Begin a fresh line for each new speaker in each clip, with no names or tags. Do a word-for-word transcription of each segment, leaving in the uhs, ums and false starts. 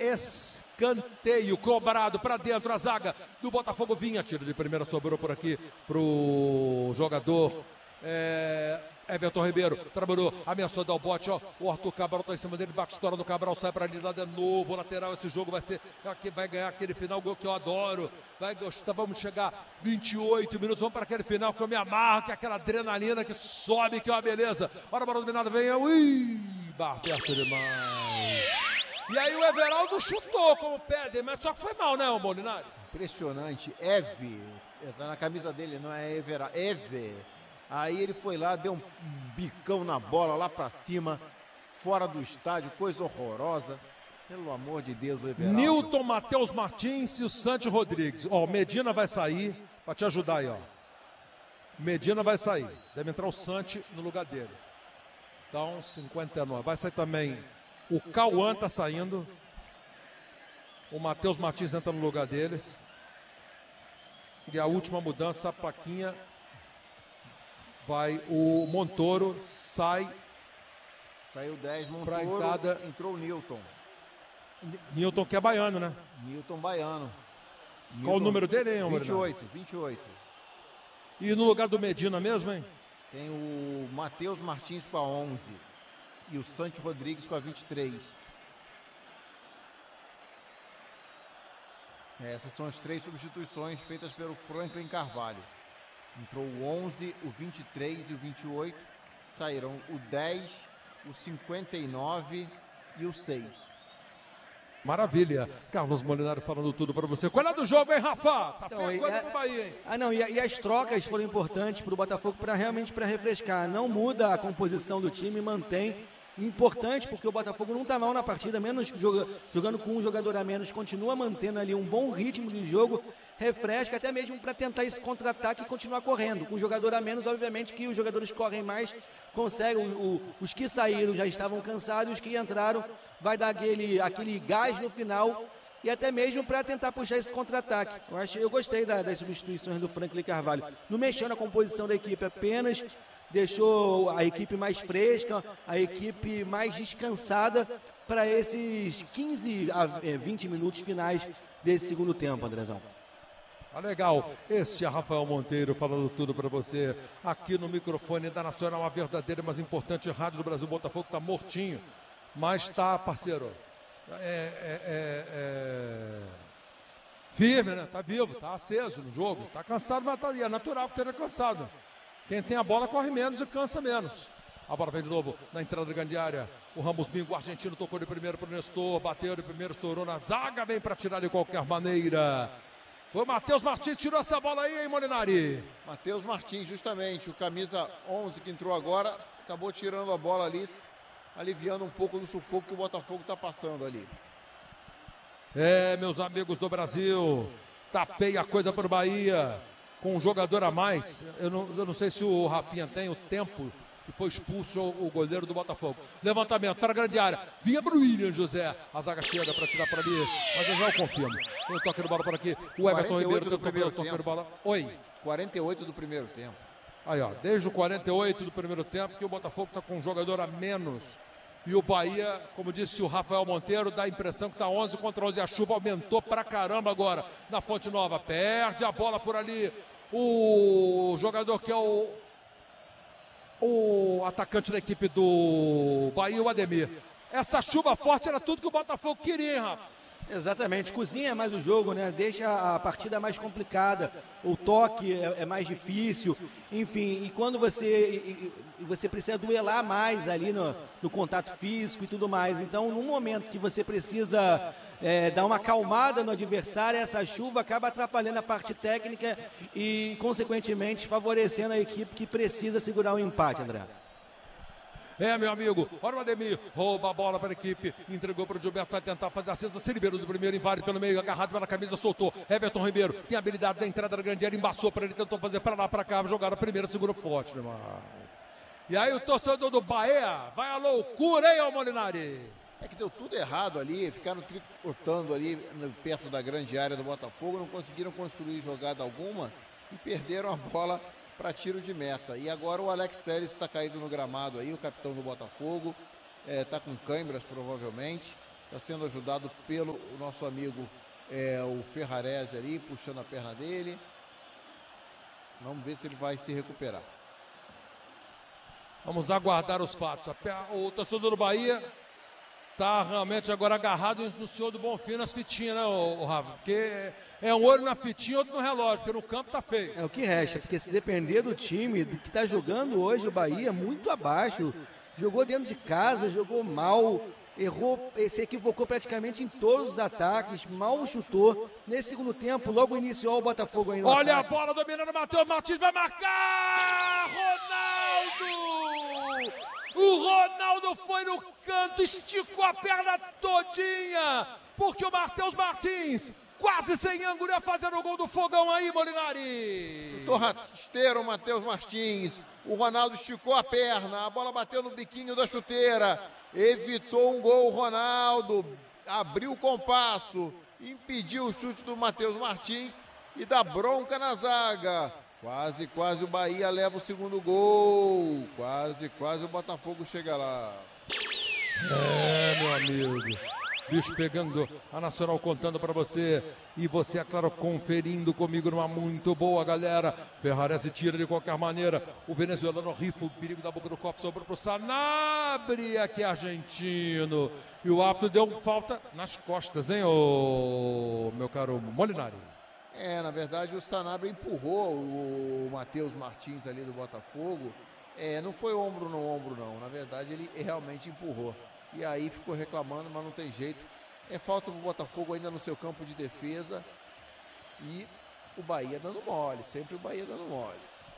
escanteio cobrado para dentro. A zaga do Botafogo vinha. Tiro de primeira sobrou por aqui pro jogador é, Everton Ribeiro. Trabalhou, ameaçou dar o bote. Ó, o Arthur Cabral tá em cima dele. Bate estoura no Cabral, sai para ali lá de novo. Lateral, esse jogo vai ser. Vai ganhar aquele final gol que eu adoro. Vai gostar. Vamos chegar vinte e oito minutos. Vamos para aquele final que eu me amarro, que é aquela adrenalina que sobe, que é uma beleza. Olha a bola dominada, vem. Ui, bar perto demais. E aí o Everaldo chutou como pedem, mas só que foi mal, né, o Molinari?
Impressionante. Eve, tá na camisa dele, não é Everaldo, Eve. Aí ele foi lá, deu um bicão na bola lá pra cima, fora do estádio, coisa horrorosa. Pelo amor de Deus, o Everaldo.
Nilton, Matheus Martins e o Santos Rodrigues. Ó, o Medina vai sair pra te ajudar aí, ó. Medina vai sair. Deve entrar o Santos no lugar dele. Então, cinquenta e nove. Vai sair também o Cauã, tá saindo. O Matheus Martins entra no lugar deles. E a última mudança, a plaquinha. Vai o Montoro, sai.
Saiu dez, Montoro,
pra entrada.
Entrou o Nilton.
Nilton que é baiano, né?
Nilton baiano.
Qual
Nilton,
o número dele, hein?
vinte e oito, vinte e oito.
E no lugar do Medina mesmo, hein?
Tem o Matheus Martins com a onze. E o Santos Rodrigues com a vinte e três. Essas são as três substituições feitas pelo Franklin Carvalho. Entrou o onze, o vinte e três e o vinte e oito. Saíram o dez, o cinquenta e nove e o seis.
Maravilha. Carlos Molinari falando tudo para você. Qual é do jogo, hein, Rafa? Tá
então,
feio coisa
é,
pro Bahia, hein?
Ah, não, e, e as trocas foram importantes para o Botafogo para realmente para refrescar. Não muda a composição do time, mantém. Importante porque o Botafogo não está mal na partida, menos joga, jogando com um jogador a menos, continua mantendo ali um bom ritmo de jogo, refresca até mesmo para tentar esse contra-ataque e continuar correndo. Com um jogador a menos, obviamente que os jogadores correm mais, conseguem, o, o, os que saíram já estavam cansados, os que entraram vai dar aquele, aquele gás no final e até mesmo para tentar puxar esse contra-ataque. Eu, acho, eu gostei da, das substituições do Franklin Carvalho. Não mexeu na composição da equipe apenas, deixou a equipe mais fresca, a equipe mais descansada para esses quinze a vinte minutos finais desse segundo tempo, Andrezão.
Ah, legal. Este é Rafael Monteiro falando tudo para você aqui no microfone da Nacional, a verdadeira, mas importante rádio do Brasil. Botafogo tá mortinho, mas tá, parceiro, é, é, é, é... firme, né? Tá vivo, tá aceso no jogo, tá cansado, mas tá ali. É natural que esteja cansado. Quem tem a bola corre menos e cansa menos. A bola vem de novo na entrada da grande área. O Ramos Bingo, o argentino, tocou de primeiro para o Nestor. Bateu de primeiro, estourou na zaga. Vem para tirar de qualquer maneira. Foi o Matheus Martins, tirou essa bola aí, hein, Molinari?
Matheus Martins, justamente. O camisa onze que entrou agora, acabou tirando a bola ali, aliviando um pouco do sufoco que o Botafogo está passando ali.
É, meus amigos do Brasil. Tá feia a coisa para o Bahia. Com um jogador a mais, eu não, eu não sei se o Rafinha tem o tempo que foi expulso o, o goleiro do Botafogo. Levantamento para a grande área, vinha para o William José, a zaga chega para tirar para ali, mas eu já o confirmo. Tem o toque de bola por aqui, o Everton Ribeiro tem o toque, toque de bola. Oi.
quarenta e oito do primeiro tempo.
Aí, ó, desde o quarenta e oito do primeiro tempo que o Botafogo está com um jogador a menos. E o Bahia, como disse o Rafael Monteiro, dá a impressão que está onze contra onze. A chuva aumentou pra caramba agora na Fonte Nova. Perde a bola por ali. O jogador que é o, o atacante da equipe do Bahia, o Ademir. Essa chuva forte era tudo que o Botafogo queria, hein, Rafa?
Exatamente, cozinha mais o jogo, né? Deixa a partida mais complicada, o toque é, é mais difícil, enfim, e quando você, e, e você precisa duelar mais ali no, no contato físico e tudo mais, então num momento que você precisa é, dar uma acalmada no adversário, essa chuva acaba atrapalhando a parte técnica e consequentemente favorecendo a equipe que precisa segurar o empate, André.
É, meu amigo, olha o Ademir, rouba a bola para a equipe, entregou para o Gilberto, vai tentar fazer a cesta, se liberou do primeiro, invade pelo meio, agarrado pela camisa, soltou, Everton Ribeiro, tem habilidade da entrada da grande área, embaçou para ele, tentou fazer para lá, para cá, jogaram a primeira, segurou forte, demais. E aí o torcedor do Bahia vai à loucura, hein, Molinari?
É que deu tudo errado ali, ficaram tricotando ali perto da grande área do Botafogo, não conseguiram construir jogada alguma e perderam a bola para tiro de meta. E agora o Alex Telles está caído no gramado aí, o capitão do Botafogo, está é, com câimbras provavelmente, está sendo ajudado pelo nosso amigo é, o Ferrarese ali, puxando a perna dele. Vamos ver se ele vai se recuperar.
Vamos aguardar os fatos. O torcedor do Bahia está realmente agora agarrado no senhor do Bonfim nas fitinhas, né, o, o Rafa? Porque é um olho na fitinha e outro no relógio, porque no campo tá feio.
É o que resta, porque se depender do time do que está jogando hoje, o Bahia muito abaixo. Jogou dentro de casa, jogou mal, errou, se equivocou praticamente em todos os ataques, mal chutou. Nesse segundo tempo, logo iniciou o Botafogo ainda.
Olha ataque. A bola dominando, Matheus Martins vai marcar! Ronaldo! O Ronaldo foi no canto, esticou a perna todinha, porque o Matheus Martins, quase sem ângulo, ia fazer o gol do fogão aí, Molinari.
Chutou rasteiro o Matheus Martins, o Ronaldo esticou a perna, a bola bateu no biquinho da chuteira, evitou um gol o Ronaldo, abriu o compasso, impediu o chute do Matheus Martins e dá bronca na zaga. Quase, quase o Bahia leva o segundo gol. Quase, quase o Botafogo chega lá.
É, meu amigo. Bicho pegando, a Nacional contando para você. E você, é claro, conferindo comigo numa muito boa, galera. Ferrarese tira de qualquer maneira. O venezuelano rifa o perigo da boca do copo. Sobrou pro Sanabria, que é argentino. E o árbitro deu falta nas costas, hein, ô, meu caro Molinari.
É, na verdade o Sanabria empurrou o Matheus Martins ali do Botafogo. É, não foi ombro no ombro não, na verdade ele realmente empurrou. E aí ficou reclamando, mas não tem jeito. É falta pro Botafogo ainda no seu campo de defesa. E o Bahia dando mole, sempre o Bahia dando mole.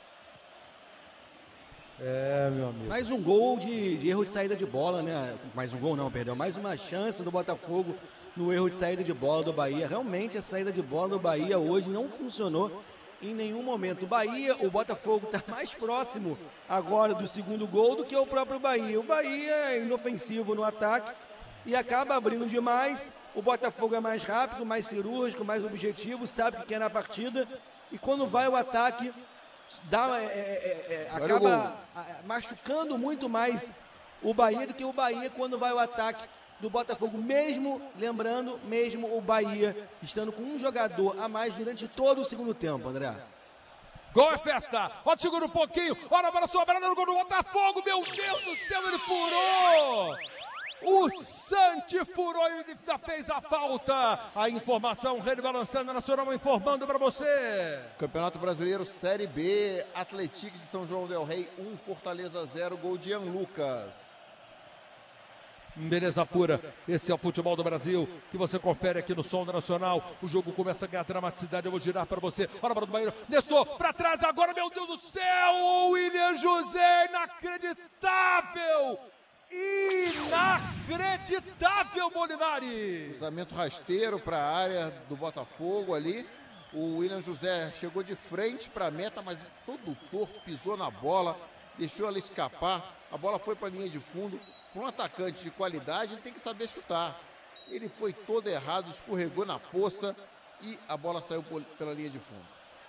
É, meu amigo.
Mais um gol de, de erro de saída de bola, né? Mais um gol não, perdão. Mais uma chance do Botafogo no erro de saída de bola do Bahia. Realmente a saída de bola do Bahia hoje não funcionou em nenhum momento. O Bahia, o Botafogo está mais próximo agora do segundo gol do que o próprio Bahia. O Bahia é inofensivo no ataque e acaba abrindo demais. O Botafogo é mais rápido, mais cirúrgico, mais objetivo, sabe o que quer na partida. E quando vai o ataque, dá, é, é, é, acaba machucando muito mais o Bahia do que o Bahia quando vai o ataque do Botafogo, mesmo, lembrando, mesmo o Bahia estando com um jogador a mais durante todo o segundo tempo, André.
Gol é festa, ó, segura um pouquinho, olha a bola sobrando no gol do Botafogo, meu Deus do céu, ele furou! O Santi furou e ainda fez a falta. A informação, Rede Balançando Nacional informando para você.
Campeonato Brasileiro Série B, Atlético de São João del Rei, um, Fortaleza zero, gol de Ian Lucas.
Beleza pura, esse é o futebol do Brasil que você confere aqui no Som da Nacional. O jogo começa a ganhar dramaticidade, eu vou girar para você. Olha a bola do Bahia, Nestor, para trás agora, meu Deus do céu, o William José, inacreditável, inacreditável, Molinari.
Cruzamento rasteiro para a área do Botafogo ali, o William José chegou de frente para a meta, mas todo torto, pisou na bola, deixou ela escapar, a bola foi para a linha de fundo. Para um atacante de qualidade, ele tem que saber chutar. Ele foi todo errado, escorregou na poça e a bola saiu pela linha de fundo.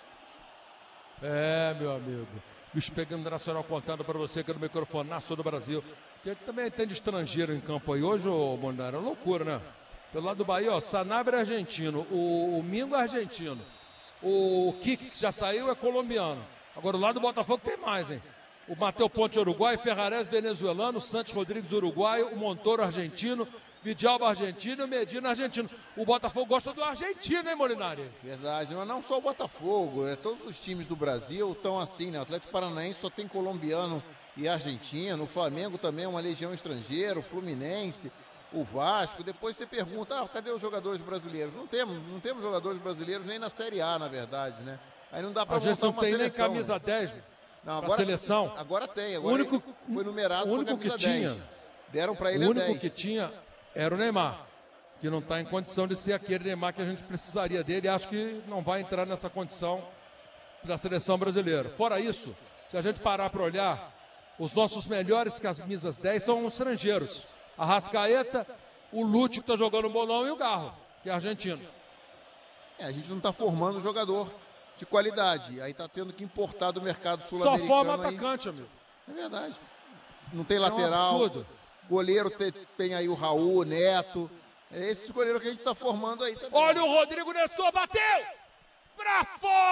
É, meu amigo. Bicho pegando Nacional contando para você que é no microfone Nacional do Brasil. Que também tem de estrangeiro em campo aí hoje, ô Molinari, é uma loucura, né? Pelo lado do Bahia, ó, Sanabria é argentino, o, o Mingo é argentino, o Kiki, que já saiu, é colombiano. Agora o lado do Botafogo tem mais, hein? O Matheus Ponte uruguaio, Ferrarese venezuelano, Santos Rodrigues uruguaio, o Montoro argentino, Vidalba argentino, Medina argentino. O Botafogo gosta do argentino, hein, Molinari?
Verdade, mas não só o Botafogo, é, todos os times do Brasil estão assim, né? O Atlético Paranaense só tem colombiano e argentino, o Flamengo também é uma legião estrangeira, o Fluminense, o Vasco. Depois você pergunta, ah, cadê os jogadores brasileiros? Não temos, não temos jogadores brasileiros nem na Série A, na verdade, né? Aí não dá para montar uma seleção.
A gente não tem nem camisa dez,
não, agora,
seleção.
Agora tem, agora
o único,
foi numerado,
o único que tinha,
dez. Deram para ele
o
a
único
dez.
que tinha era o Neymar, que não está em condição de ser aquele Neymar que a gente precisaria dele. Acho que não vai entrar nessa condição da seleção brasileira. Fora isso, se a gente parar para olhar, os nossos melhores camisas dez são estrangeiros. A Rascaeta, o Lúcio que está jogando bolão e o Garro, que é argentino.
É, a gente não está formando jogador de qualidade. Aí está tendo que importar do mercado sul-americano.
Só forma atacante, amigo.
É verdade. Não tem
é
lateral.
Um absurdo.
Goleiro tem, tem aí o Raul, o Neto. É esse goleiro que a gente está formando aí também.
Olha o Rodrigo Nestor, bateu! Pra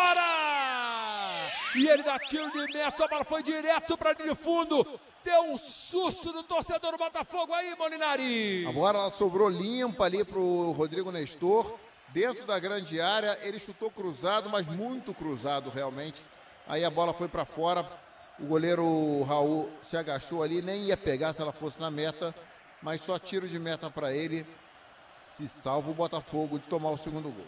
fora! E ele dá tiro de meta, a bola foi direto para linha de fundo. Deu um susto no torcedor do Botafogo aí, Molinari.
A bola sobrou limpa ali pro Rodrigo Nestor. Dentro da grande área, ele chutou cruzado, mas muito cruzado realmente. Aí a bola foi para fora. O goleiro Raul se agachou ali, nem ia pegar se ela fosse na meta. Mas só tiro de meta para ele. Se salva o Botafogo de tomar o segundo gol.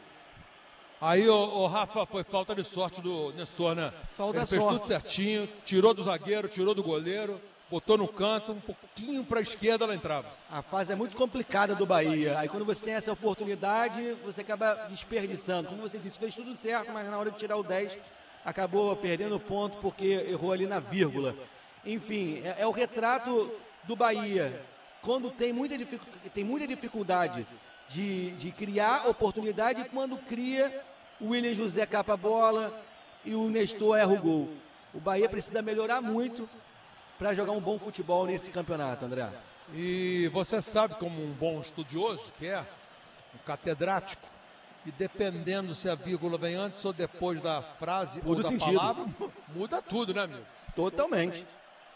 Aí, o, o Rafa, foi falta de sorte do Nestor, né?
Falta
Ele fez
sorte.
tudo certinho, tirou do zagueiro, tirou do goleiro, botou no canto, um pouquinho para a esquerda, ela entrava.
A fase é muito complicada do Bahia. Aí quando você tem essa oportunidade, você acaba desperdiçando. Como você disse, fez tudo certo, mas na hora de tirar o dez, acabou perdendo o ponto porque errou ali na vírgula. Enfim, é, é o retrato do Bahia. Quando tem muita, dificu tem muita dificuldade de, de criar oportunidade, e quando cria, o William José capa a bola e o Nestor erra o gol. O Bahia precisa melhorar muito para jogar um bom futebol nesse campeonato, André.
E você sabe, como um bom estudioso que é, um catedrático, e dependendo se a vírgula vem antes ou depois da frase
Muda
ou
o
da
sentido.
palavra, muda tudo, né, amigo?
Totalmente.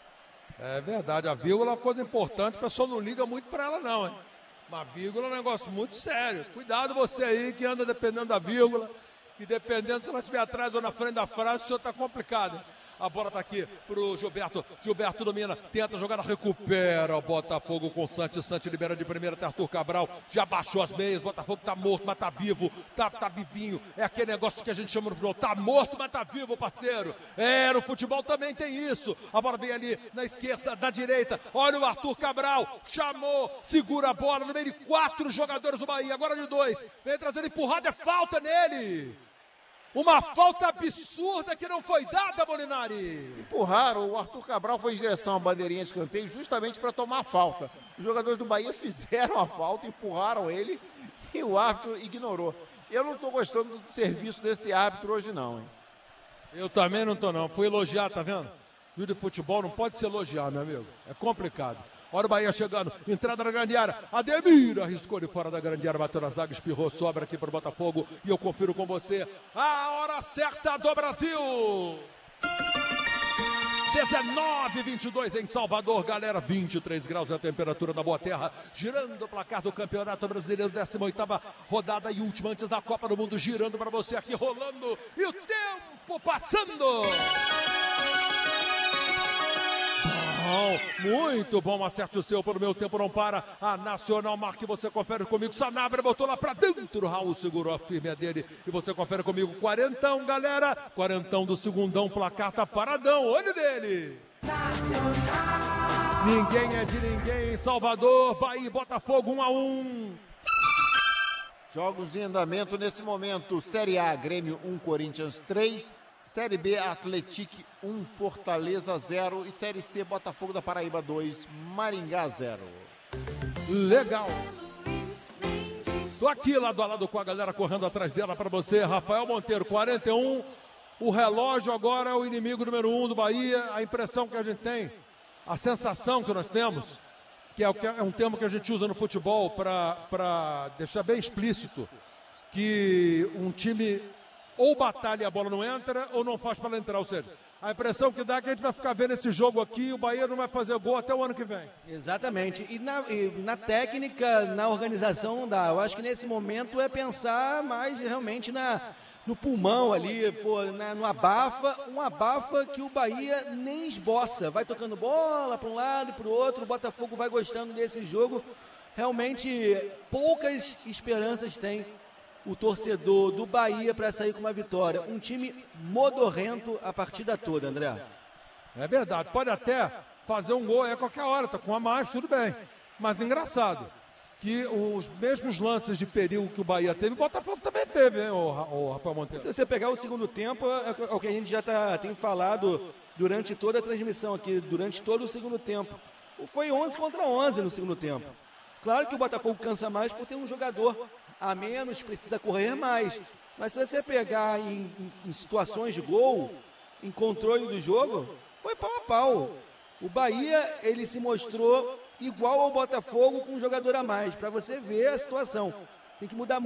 É verdade, a vírgula é uma coisa importante, o pessoal não liga muito para ela não, hein? Uma vírgula é um negócio muito sério. Cuidado você aí que anda dependendo da vírgula, e dependendo se ela estiver atrás ou na frente da frase, o senhor está complicado, hein? A bola está aqui pro Gilberto. Gilberto domina, tenta a jogada, recupera o Botafogo com o Santos. Santos libera de primeira até Arthur Cabral. Já baixou as meias. Botafogo tá morto, mas tá vivo. Tá, tá vivinho. É aquele negócio que a gente chama no futebol. Tá morto, mas tá vivo, parceiro. É, no futebol também tem isso. A bola vem ali na esquerda, da direita. Olha o Arthur Cabral. Chamou, segura a bola no meio de quatro jogadores do Bahia. Agora de dois. Vem trazendo empurrada, é falta nele. Uma falta absurda que não foi dada, Molinari.
Empurraram, o Arthur Cabral foi em direção à bandeirinha de escanteio justamente para tomar a falta. Os jogadores do Bahia fizeram a falta, empurraram ele e o árbitro ignorou. Eu não estou gostando do serviço desse árbitro hoje não, hein?
Eu também não estou não, fui elogiar, tá vendo? Viu de futebol não pode se elogiar, meu amigo, é complicado. Olha o Bahia chegando, entrada na grande área, Ademir arriscou de fora da grande área, bateu na zaga, espirrou, sobra aqui para o Botafogo, e eu confiro com você, a hora certa do Brasil! dezenove e vinte e dois em Salvador, galera, vinte e três graus é a temperatura na Boa Terra, girando o placar do Campeonato Brasileiro, décima oitava rodada e última antes da Copa do Mundo, girando para você aqui, rolando, e o tempo passando! Muito bom, acerte o seu, pelo meu tempo não para, a Nacional Marque, você confere comigo, Sanabria botou lá pra dentro, Raul segurou a firme dele, e você confere comigo, quarentão, galera, quarentão do segundão, placar tá paradão, olho dele. Nacional. Ninguém é de ninguém em Salvador, Bahia e Botafogo, um a um.
Jogos em andamento nesse momento, Série A, Grêmio um, Corinthians três, Série B, Atlético um, Fortaleza zero e Série C, Botafogo da Paraíba dois, Maringá zero.
Legal. Tô aqui lado a lado com a galera correndo atrás dela para você, Rafael Monteiro, quarenta e um. O relógio agora é o inimigo número um do Bahia. A impressão que a gente tem, a sensação que nós temos, que é, é um termo que a gente usa no futebol para deixar bem explícito que um time ou batalha e a bola não entra, ou não faz para ela entrar. Ou seja, a impressão que dá é que a gente vai ficar vendo esse jogo aqui e o Bahia não vai fazer gol até o ano que vem.
Exatamente. E na, e na técnica, na organização não dá. Eu acho que nesse momento é pensar mais realmente na, no pulmão ali, pô, na, no abafa. Um abafa que o Bahia nem esboça. Vai tocando bola para um lado e para o outro. O Botafogo vai gostando desse jogo. Realmente, poucas esperanças tem o torcedor do Bahia para sair com uma vitória. Um time modorrento a partida toda, André.
É verdade, pode até fazer um gol aí a qualquer hora, tá com a mais, tudo bem. Mas engraçado, que os mesmos lances de perigo que o Bahia teve, o Botafogo também teve, hein, o, o Rafael Monteiro?
Se você pegar o segundo tempo, é o que a gente já tá, tem falado durante toda a transmissão aqui, durante todo o segundo tempo. Foi onze contra onze no segundo tempo. Claro que o Botafogo cansa mais por ter um jogador a menos, precisa correr mais. Mas se você pegar em, em, em situações de gol, em controle do jogo, foi pau a pau. O Bahia, ele se mostrou igual ao Botafogo com um jogador a mais, para você ver a situação. Tem que mudar